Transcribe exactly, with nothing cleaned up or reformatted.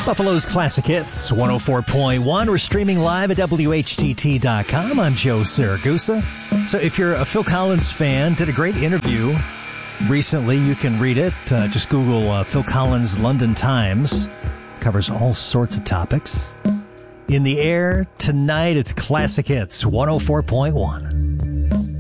Buffalo's Classic Hits, one oh four point one. We're streaming live at W H T T dot com. I'm Joe Saragusa. So if you're a Phil Collins fan, did a great interview recently. You can read it. Uh, just Google uh, Phil Collins London Times. Covers all sorts of topics. In the air tonight, it's Classic Hits, one oh four point one.